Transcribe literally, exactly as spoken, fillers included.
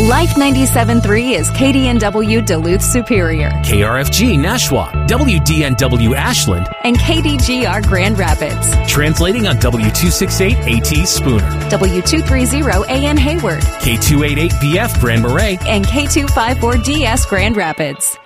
Life ninety-seven point three is K D N W Duluth Superior, K R F G Nashua, W D N W Ashland, and K D G R Grand Rapids. Translating on W two sixty-eight A T Spooner, W two thirty A N Hayward, K two eighty-eight B F Grand Marais, and K two fifty-four D S Grand Rapids.